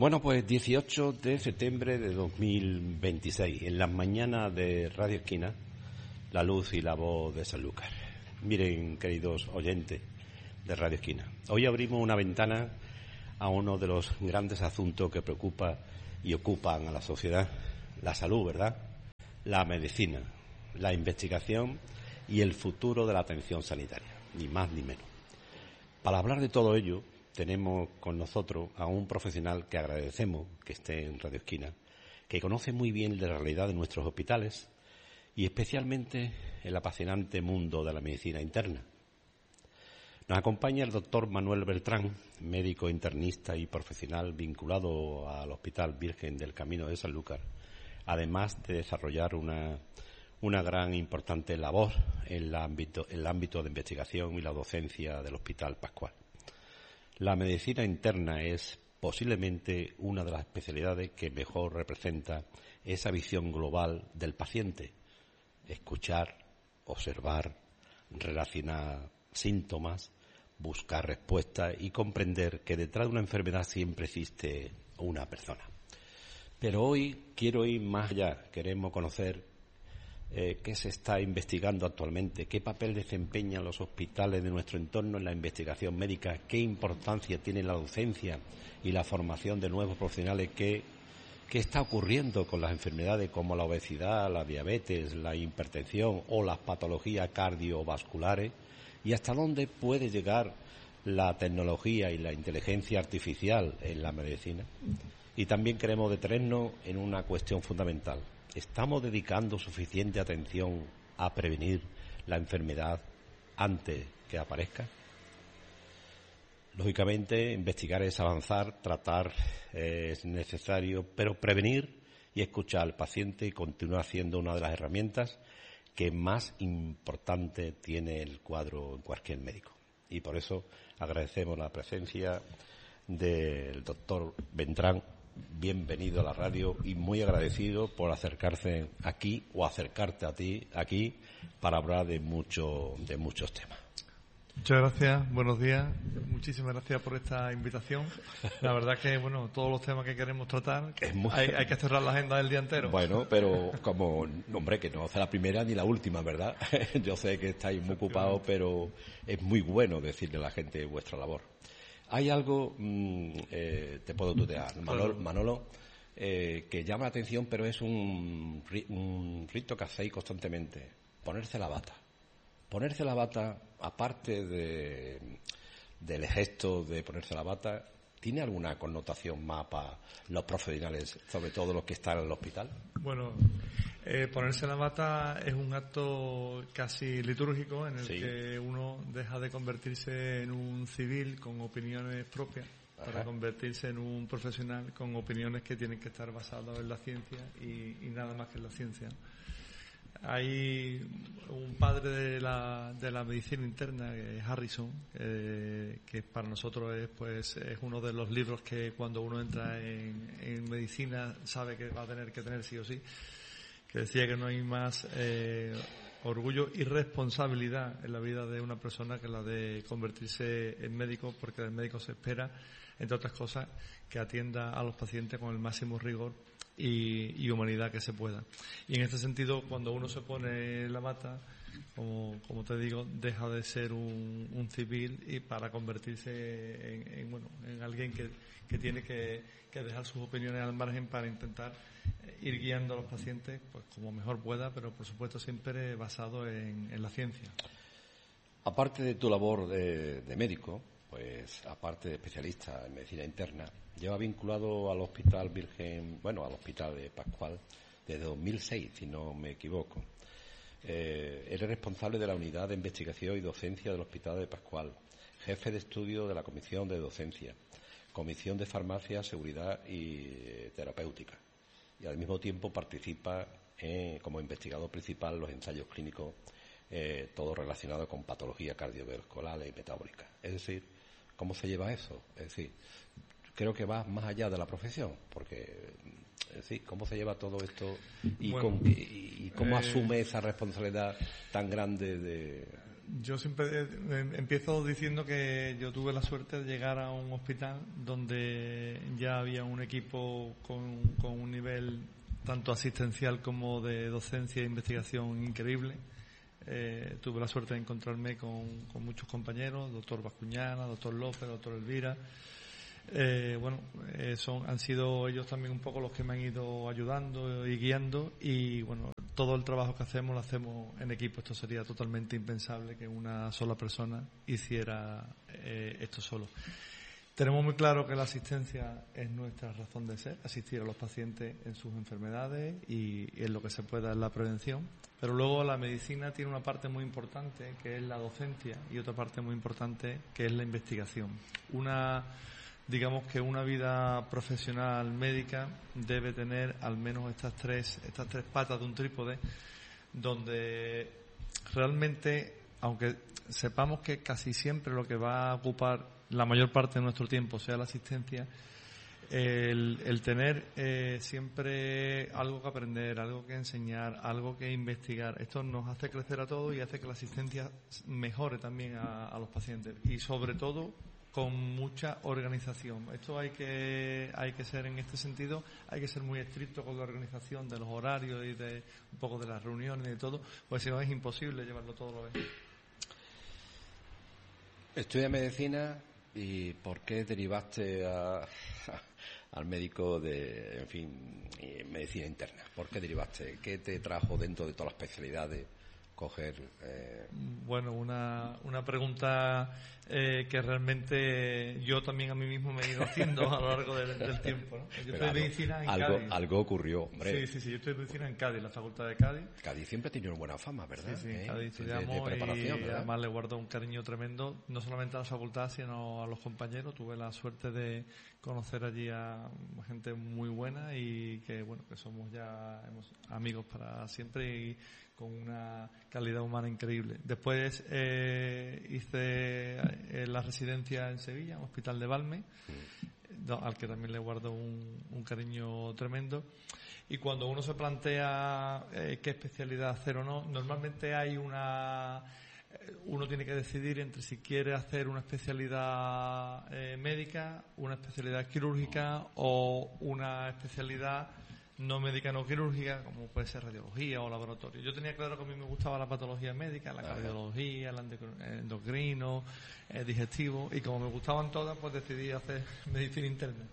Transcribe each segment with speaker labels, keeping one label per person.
Speaker 1: Bueno, pues 18 de septiembre de 2026, en las mañanas de Radio Esquina, la luz y la voz de Sanlúcar. Miren, queridos oyentes de Radio Esquina, hoy abrimos una ventana a uno de los grandes asuntos que preocupa y ocupan a la sociedad: la salud, ¿verdad? La medicina, la investigación y el futuro de la atención sanitaria, ni más ni menos. Para hablar de todo ello, tenemos con nosotros a un profesional que agradecemos que esté en Radio Esquina, que conoce muy bien la realidad de nuestros hospitales y especialmente el apasionante mundo de la medicina interna. Nos acompaña el doctor Manuel Beltrán, médico internista y profesional vinculado al Hospital Virgen del Camino de Sanlúcar, además de desarrollar una gran e importante labor en el ámbito de investigación y la docencia del Hospital Pascual. La medicina interna es posiblemente una de las especialidades que mejor representa esa visión global del paciente: escuchar, observar, relacionar síntomas, buscar respuestas y comprender que detrás de una enfermedad siempre existe una persona. Pero hoy quiero ir más allá, queremos conocer qué se está investigando actualmente, qué papel desempeñan los hospitales de nuestro entorno en la investigación médica, qué importancia tiene la docencia y la formación de nuevos profesionales, qué está ocurriendo con las enfermedades como la obesidad, la diabetes, la hipertensión o las patologías cardiovasculares, y hasta dónde puede llegar la tecnología y la inteligencia artificial en la medicina. Y también queremos detenernos en una cuestión fundamental: ¿estamos dedicando suficiente atención a prevenir la enfermedad antes que aparezca? Lógicamente, investigar es avanzar, tratar es necesario, pero prevenir y escuchar al paciente continúa siendo una de las herramientas que más importante tiene el cuadro en cualquier médico. Y por eso agradecemos la presencia del doctor Beltrán. Bienvenido a la radio y muy agradecido por acercarse aquí o acercarte a ti aquí para hablar de muchos temas.
Speaker 2: Muchas gracias, buenos días, muchísimas gracias por esta invitación. La verdad que, todos los temas que queremos tratar, hay que cerrar la agenda del día entero.
Speaker 1: Bueno, pero como, hombre, que no sea la primera ni la última, ¿verdad? Yo sé que estáis muy ocupados, pero es muy bueno decirle a la gente vuestra labor. Hay algo, te puedo tutear, Manolo, que llama la atención, pero es un rito que hacéis constantemente: ponerse la bata. Ponerse la bata, aparte del gesto de ponerse la bata, ¿tiene alguna connotación más para los profesionales, sobre todo los que están en el hospital?
Speaker 2: Bueno, ponerse la bata es un acto casi litúrgico en el que uno deja de convertirse en un civil con opiniones propias para convertirse en un profesional con opiniones que tienen que estar basadas en la ciencia y nada más que en la ciencia. Hay un padre de la medicina interna, que es Harrison, que para nosotros es uno de los libros que cuando uno entra en medicina sabe que va a tener que tener sí o sí, que decía que no hay más orgullo y responsabilidad en la vida de una persona que la de convertirse en médico, porque del médico se espera, entre otras cosas, que atienda a los pacientes con el máximo rigor y humanidad que se pueda. Y en este sentido, cuando uno se pone la bata, como te digo, deja de ser un civil y para convertirse en alguien que tiene que dejar sus opiniones al margen para intentar ir guiando a los pacientes pues como mejor pueda, pero por supuesto siempre basado en la ciencia.
Speaker 1: Aparte de tu labor de médico, pues aparte de especialista en medicina interna, lleva vinculado al Hospital Virgen, al Hospital de Pascual desde 2006, si no me equivoco. Eres responsable de la Unidad de Investigación y Docencia del Hospital de Pascual, jefe de estudio de la Comisión de Docencia, Comisión de Farmacia, Seguridad y Terapéutica, y al mismo tiempo participa como investigador principal en los ensayos clínicos, todo relacionado con patología cardiovascular y metabólica. Es decir, ¿cómo se lleva eso? Es decir, creo que va más allá de la profesión, porque, ¿cómo se lleva todo esto y cómo asume esa responsabilidad tan grande
Speaker 2: Yo siempre empiezo diciendo que yo tuve la suerte de llegar a un hospital donde ya había un equipo con un nivel tanto asistencial como de docencia e investigación increíble. Tuve la suerte de encontrarme con muchos compañeros, doctor Bascuñana, doctor López, doctor Elvira. Han sido ellos también un poco los que me han ido ayudando y guiando, y bueno, todo el trabajo que hacemos lo hacemos en equipo. Esto sería totalmente impensable que una sola persona hiciera esto solo. Tenemos muy claro que la asistencia es nuestra razón de ser, asistir a los pacientes en sus enfermedades y en lo que se pueda en la prevención. Pero luego la medicina tiene una parte muy importante que es la docencia y otra parte muy importante que es la investigación. Digamos que una vida profesional médica debe tener al menos estas tres patas de un trípode, donde realmente, aunque sepamos que casi siempre lo que va a ocupar la mayor parte de nuestro tiempo sea la asistencia, el tener siempre algo que aprender, algo que enseñar, algo que investigar, esto nos hace crecer a todos y hace que la asistencia mejore también a los pacientes, y sobre todo con mucha organización. Esto hay que ser, en este sentido, hay que ser muy estricto con la organización de los horarios y de un poco de las reuniones y de todo, pues si no es imposible llevarlo todo a la vez.
Speaker 1: Estudia medicina, y ¿por qué derivaste al médico de, medicina interna? ¿Por qué derivaste? ¿Qué te trajo dentro de todas las especialidades coger?
Speaker 2: Bueno, una pregunta que realmente yo también a mí mismo me he ido haciendo a lo largo del tiempo, ¿no? Yo estoy en medicina en Cádiz.
Speaker 1: Algo ocurrió, hombre.
Speaker 2: Sí, yo estoy en medicina en Cádiz, la Facultad de Cádiz.
Speaker 1: Cádiz siempre ha tenido buena fama, ¿verdad?
Speaker 2: Sí, Cádiz estudiamos, de preparación, y además le guardo un cariño tremendo, no solamente a la facultad, sino a los compañeros. Tuve la suerte de conocer allí a gente muy buena y que somos amigos para siempre y con una calidad humana increíble. Después hice la residencia en Sevilla, un hospital de Valme, al que también le guardo un cariño tremendo. Y cuando uno se plantea qué especialidad hacer o no, normalmente uno tiene que decidir entre si quiere hacer una especialidad médica, una especialidad quirúrgica o una especialidad no médica, no quirúrgica, como puede ser radiología o laboratorio. Yo tenía claro que a mí me gustaba la patología médica, la cardiología, el endocrino, el digestivo, y como me gustaban todas, pues decidí hacer medicina interna.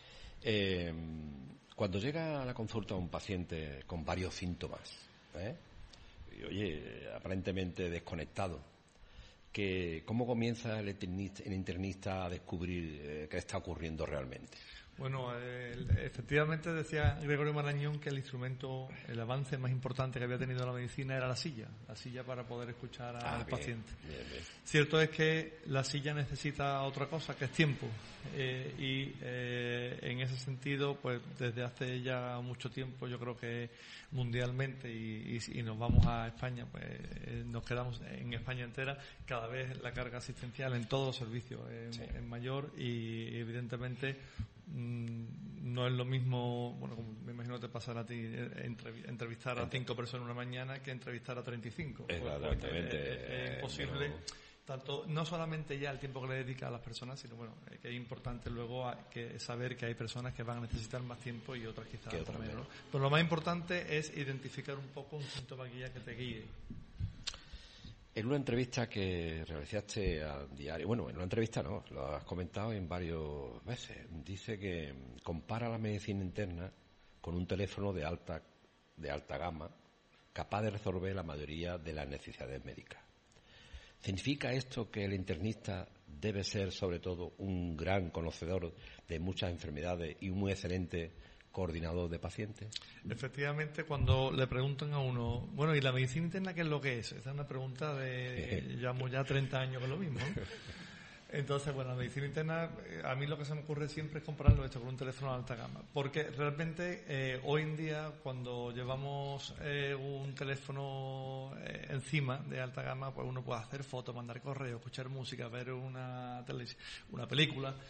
Speaker 1: Cuando llega a la consulta un paciente con varios síntomas, y, aparentemente desconectado, ¿cómo comienza el internista a descubrir qué está ocurriendo realmente?
Speaker 2: Bueno, efectivamente decía Gregorio Marañón que el avance más importante que había tenido la medicina era la silla para poder escuchar al paciente. Bien. Cierto es que la silla necesita otra cosa, que es tiempo, y en ese sentido, pues desde hace ya mucho tiempo, yo creo que mundialmente, y nos vamos a España, pues nos quedamos en España entera, cada vez la carga asistencial en todos los servicios es mayor, y evidentemente no es lo mismo, como me imagino que te pasará a ti, entrevistar a 5 personas una mañana que entrevistar a 35.
Speaker 1: Exactamente.
Speaker 2: Es imposible, no solamente ya el tiempo que le dedica a las personas, sino que es importante luego saber que hay personas que van a necesitar más tiempo y otras quizás menos. Pero lo más importante es identificar un poco un síntoma guía que te guíe.
Speaker 1: En una entrevista que realizaste al diario, en una entrevista no, lo has comentado en varias veces, dice que compara la medicina interna con un teléfono de alta gama capaz de resolver la mayoría de las necesidades médicas. ¿Significa esto que el internista debe ser sobre todo un gran conocedor de muchas enfermedades y un muy excelente coordinador de pacientes?
Speaker 2: Efectivamente, cuando le preguntan a uno, ¿y la medicina interna qué es lo que es? Esa es una pregunta llevamos ya 30 años con lo mismo, ¿no? Entonces, la medicina interna, a mí lo que se me ocurre siempre es compararlo esto con un teléfono de alta gama, porque realmente hoy en día, cuando llevamos un teléfono encima de alta gama, pues uno puede hacer fotos, mandar correos, escuchar música, ver una película.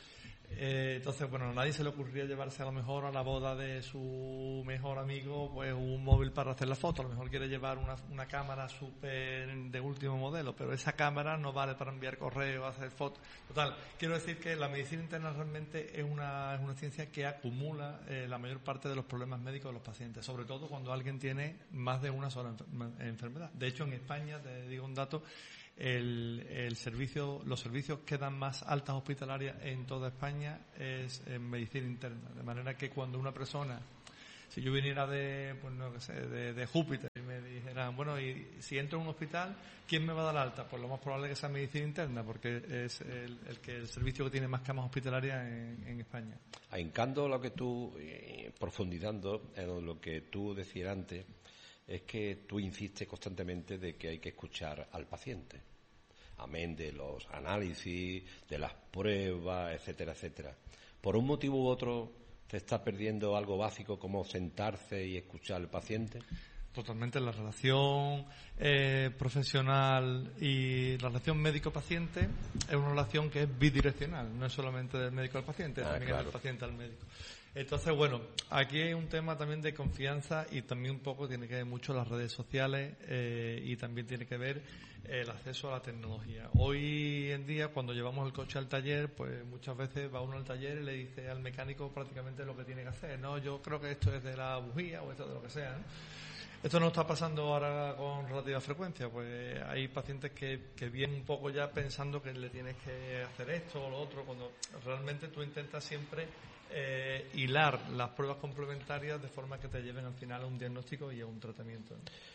Speaker 2: Entonces, bueno, a nadie se le ocurriría llevarse a lo mejor a la boda de su mejor amigo pues un móvil para hacer la foto. A lo mejor quiere llevar una cámara súper de último modelo, pero esa cámara no vale para enviar correo, hacer fotos. Total, quiero decir que la medicina interna realmente es una ciencia que acumula la mayor parte de los problemas médicos de los pacientes, sobre todo cuando alguien tiene más de una sola enfermedad. De hecho, en España, te digo un dato, los servicios que dan más altas hospitalarias en toda España es en medicina interna, de manera que cuando una persona, si yo viniera de Júpiter y me dijeran, bueno, y si entro en un hospital, ¿quién me va a dar alta? Pues lo más probable es que sea medicina interna, porque es el servicio que tiene más camas hospitalarias en España.
Speaker 1: Ahincando lo que tú, profundizando en lo que tú decías antes, es que tú insistes constantemente de que hay que escuchar al paciente, amén de los análisis, de las pruebas, etcétera, etcétera. Por un motivo u otro, ¿te está perdiendo algo básico como sentarse y escuchar al paciente?
Speaker 2: Totalmente. La relación profesional y la relación médico-paciente es una relación que es bidireccional, no es solamente del médico al paciente, también claro. Es del paciente al médico. Entonces, bueno, aquí hay un tema también de confianza y también un poco tiene que ver mucho las redes sociales y también tiene que ver el acceso a la tecnología. Hoy en día, cuando llevamos el coche al taller, pues muchas veces va uno al taller y le dice al mecánico prácticamente lo que tiene que hacer. No, yo creo que esto es de la bujía o esto de lo que sea, ¿no? Esto no está pasando ahora con relativa frecuencia, pues hay pacientes que vienen un poco ya pensando que le tienes que hacer esto o lo otro, cuando realmente tú intentas siempre hilar las pruebas complementarias de forma que te lleven al final a un diagnóstico y a un tratamiento.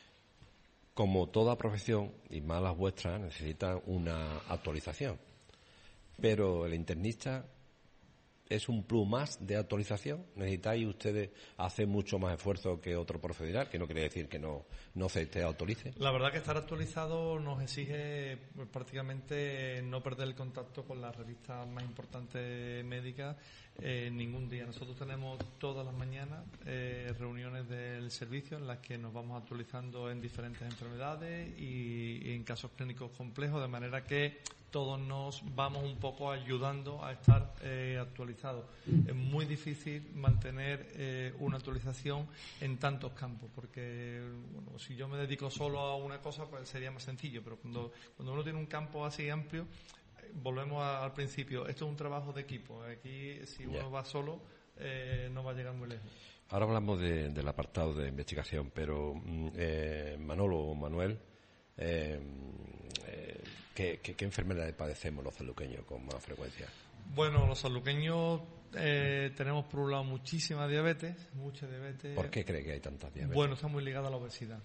Speaker 1: Como toda profesión, y más las vuestras, necesitan una actualización. Pero el internista es un plus más de actualización. ¿Necesitáis ustedes hacer mucho más esfuerzo que otro profesional? Que no quiere decir que no se esté actualice.
Speaker 2: La verdad que estar actualizado nos exige pues, prácticamente no perder el contacto con las revistas más importantes médicas ningún día. Nosotros tenemos todas las mañanas reuniones del servicio en las que nos vamos actualizando en diferentes enfermedades y en casos clínicos complejos, de manera que todos nos vamos un poco ayudando a estar actualizados. Es muy difícil mantener una actualización en tantos campos, porque bueno, si yo me dedico solo a una cosa, pues sería más sencillo, pero cuando uno tiene un campo así amplio, volvemos al principio, esto es un trabajo de equipo. Aquí, si uno va solo, no va a llegar muy lejos.
Speaker 1: Ahora hablamos del apartado de investigación, pero Manolo o Manuel, ¿qué enfermedades padecemos los sanluqueños con más frecuencia?
Speaker 2: Bueno, los sanluqueños tenemos por un lado mucha diabetes.
Speaker 1: ¿Por qué cree que hay tantas diabetes?
Speaker 2: Bueno, está muy ligada a la obesidad.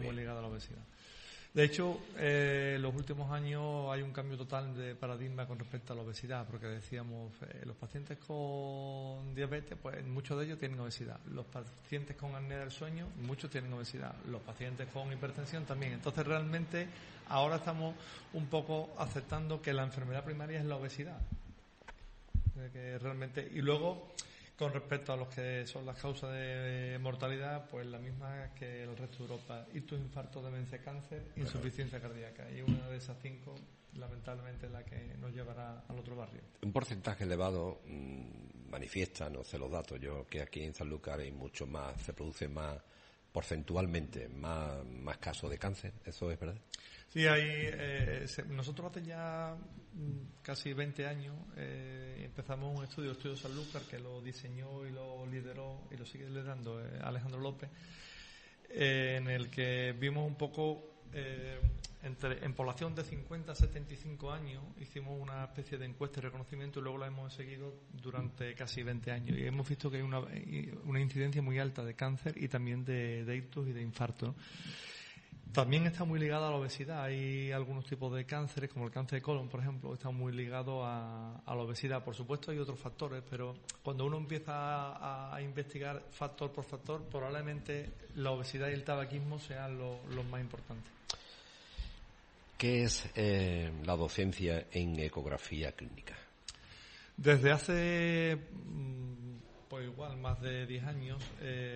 Speaker 2: De hecho, los últimos años hay un cambio total de paradigma con respecto a la obesidad, porque decíamos, los pacientes con diabetes, pues muchos de ellos tienen obesidad. Los pacientes con apnea del sueño, muchos tienen obesidad. Los pacientes con hipertensión también. Entonces, realmente, ahora estamos un poco aceptando que la enfermedad primaria es la obesidad. Que realmente, y luego, con respecto a los que son las causas de mortalidad, pues la misma que el resto de Europa: ictus, infarto, demencia, cáncer, insuficiencia cardíaca. Y una de esas 5, lamentablemente, es la que nos llevará al otro barrio.
Speaker 1: Un porcentaje elevado manifiesta, no sé los datos, yo que aquí en Sanlúcar hay mucho más, se produce más porcentualmente, más casos de cáncer. ¿Eso es verdad?
Speaker 2: Sí, nosotros hace ya casi 20 años empezamos un estudio Sanlúcar, que lo diseñó y lo lideró y lo sigue liderando Alejandro López, en el que vimos un poco en población de 50 a 75 años, hicimos una especie de encuesta y reconocimiento y luego la hemos seguido durante casi 20 años y hemos visto que hay una incidencia muy alta de cáncer y también de ictus y de infarto, ¿no? También está muy ligado a la obesidad. Hay algunos tipos de cánceres, como el cáncer de colon, por ejemplo, que está muy ligado a la obesidad. Por supuesto, hay otros factores, pero cuando uno empieza a investigar factor por factor, probablemente la obesidad y el tabaquismo sean los más importantes.
Speaker 1: ¿Qué es la docencia en ecografía clínica?
Speaker 2: Desde hace pues igual más de 10 años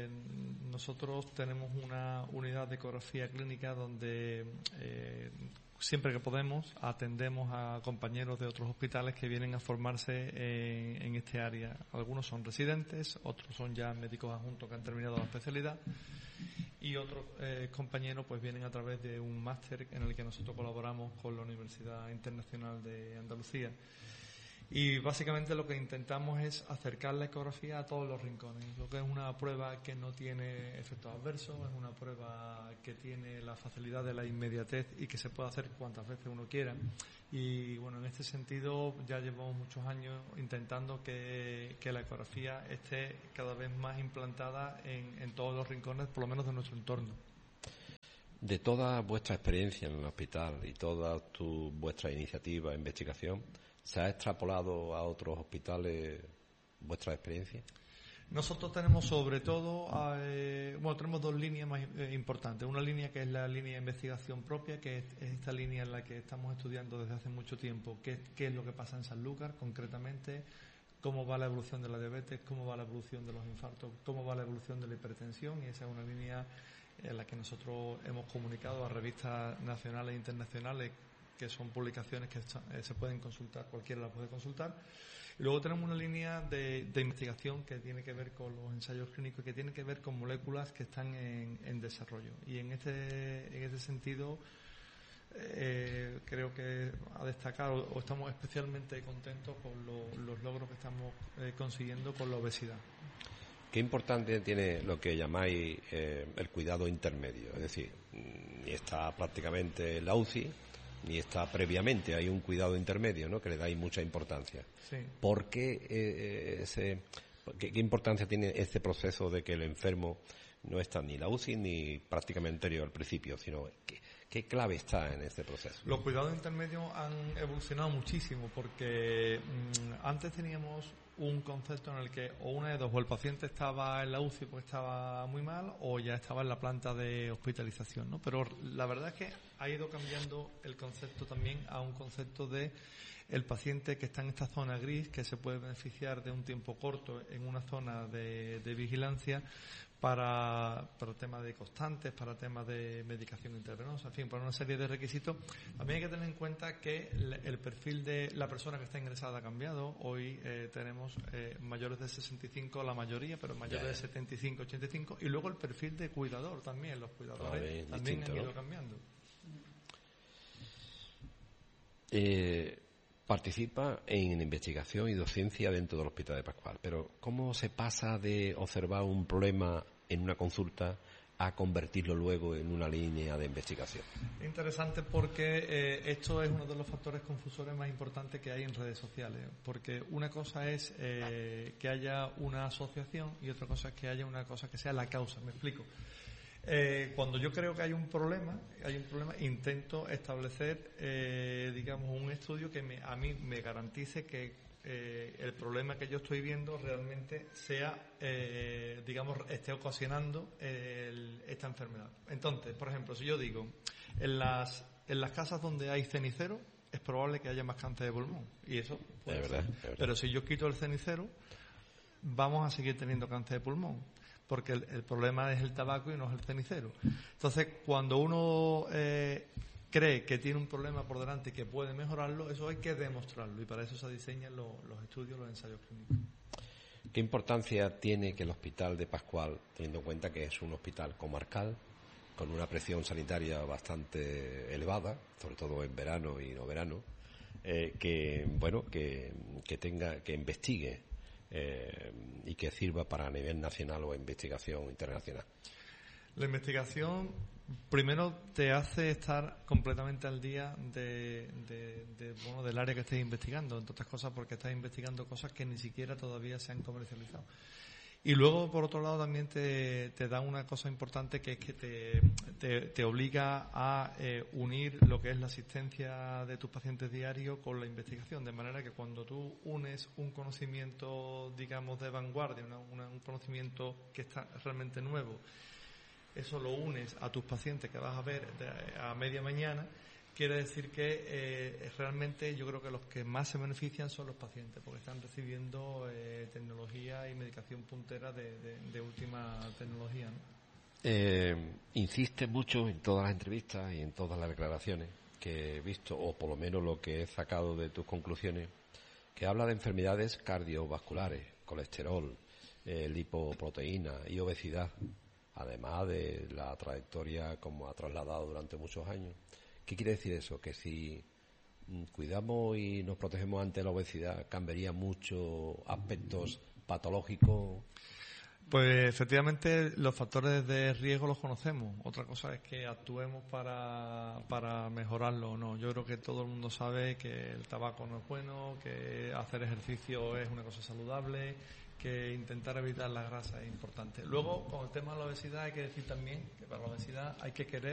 Speaker 2: nosotros tenemos una unidad de ecografía clínica donde siempre que podemos, atendemos a compañeros de otros hospitales que vienen a formarse en este área. Algunos son residentes, otros son ya médicos adjuntos que han terminado la especialidad, y otros compañeros pues vienen a través de un máster en el que nosotros colaboramos con la Universidad Internacional de Andalucía. Y básicamente lo que intentamos es acercar la ecografía a todos los rincones. Lo que es una prueba que no tiene efectos adversos, es una prueba que tiene la facilidad de la inmediatez y que se puede hacer cuantas veces uno quiera. Y bueno, en este sentido ya llevamos muchos años intentando que la ecografía esté cada vez más implantada en todos los rincones, por lo menos de nuestro entorno.
Speaker 1: De toda vuestra experiencia en el hospital y toda vuestra iniciativa, investigación, ¿se ha extrapolado a otros hospitales vuestra experiencia?
Speaker 2: Nosotros tenemos sobre todo, tenemos dos líneas más importantes. Una línea que es la línea de investigación propia, que es esta línea en la que estamos estudiando desde hace mucho tiempo qué es lo que pasa en Sanlúcar concretamente, cómo va la evolución de la diabetes, cómo va la evolución de los infartos, cómo va la evolución de la hipertensión, y esa es una línea en la que nosotros hemos comunicado a revistas nacionales e internacionales, que son publicaciones que se pueden consultar, cualquiera las puede consultar. Y luego tenemos una línea de investigación que tiene que ver con los ensayos clínicos, que tiene que ver con moléculas que están en desarrollo. Y en ese sentido, creo que a destacar, o estamos especialmente contentos con los logros que estamos consiguiendo con la obesidad.
Speaker 1: ¿Qué importancia tiene lo que llamáis el cuidado intermedio? Es decir, ni está prácticamente la UCI, ni está previamente, hay un cuidado intermedio, ¿no?, que le dais mucha importancia.
Speaker 2: Sí.
Speaker 1: ¿Por qué qué importancia tiene este proceso de que el enfermo no está ni la UCI ni prácticamente al principio, sino qué clave está en este proceso?
Speaker 2: Los cuidados intermedios han evolucionado muchísimo porque antes teníamos un concepto en el que o una de dos, o el paciente estaba en la UCI porque estaba muy mal, o ya estaba en la planta de hospitalización, ¿no? Pero la verdad es que ha ido cambiando el concepto también a un concepto de el paciente que está en esta zona gris, que se puede beneficiar de un tiempo corto en una zona de vigilancia para temas de constantes, para temas de medicación intravenosa, en fin, para una serie de requisitos. También hay que tener en cuenta que el perfil de la persona que está ingresada ha cambiado. Hoy tenemos mayores de 65, la mayoría, pero mayores de 75, 85, y luego el perfil de cuidador también. Los cuidadores también han ido cambiando.
Speaker 1: Participa en investigación y docencia dentro del Hospital de Pascual, pero ¿cómo se pasa de observar un problema en una consulta a convertirlo luego en una línea de investigación?
Speaker 2: Interesante porque esto es uno de los factores confusores más importantes que hay en redes sociales, porque una cosa es que haya una asociación y otra cosa es que haya una cosa que sea la causa. Me explico. Cuando yo creo que hay un problema, intento establecer, un estudio que a mí me garantice que el problema que yo estoy viendo realmente sea, esté ocasionando esta enfermedad. Entonces, por ejemplo, si yo digo, en las casas donde hay cenicero, es probable que haya más cáncer de pulmón. Y eso puede ser. Verdad. Pero si yo quito el cenicero, vamos a seguir teniendo cáncer de pulmón, porque el problema es el tabaco y no es el cenicero. Entonces, cuando uno cree que tiene un problema por delante y que puede mejorarlo, eso hay que demostrarlo, y para eso se diseñan los estudios, los ensayos clínicos.
Speaker 1: ¿Qué importancia tiene que el Hospital de Pascual, teniendo en cuenta que es un hospital comarcal, con una presión sanitaria bastante elevada, sobre todo en verano y no verano, que investigue y que sirva para a nivel nacional o investigación internacional?
Speaker 2: La investigación primero te hace estar completamente al día del área que estés investigando, entre otras cosas porque estás investigando cosas que ni siquiera todavía se han comercializado. Y luego, por otro lado, también te da una cosa importante, que es que te obliga a unir lo que es la asistencia de tus pacientes diarios con la investigación, de manera que cuando tú unes un conocimiento, digamos, de vanguardia, un conocimiento que está realmente nuevo, eso lo unes a tus pacientes que vas a ver a media mañana, quiere decir que realmente yo creo que los que más se benefician son los pacientes, porque están recibiendo tecnología y medicación puntera de última tecnología, ¿no?
Speaker 1: Insiste mucho en todas las entrevistas y en todas las declaraciones que he visto, o por lo menos lo que he sacado de tus conclusiones, que habla de enfermedades cardiovasculares, colesterol, lipoproteína y obesidad, además de la trayectoria como ha trasladado durante muchos años. ¿Qué quiere decir eso? Que si cuidamos y nos protegemos ante la obesidad, cambiaría muchos aspectos patológicos.
Speaker 2: Pues efectivamente los factores de riesgo los conocemos. Otra cosa es que actuemos para mejorarlo o no. Yo creo que todo el mundo sabe que el tabaco no es bueno, que hacer ejercicio es una cosa saludable, que intentar evitar la grasa es importante. Luego, con el tema de la obesidad hay que decir también que para la obesidad hay que querer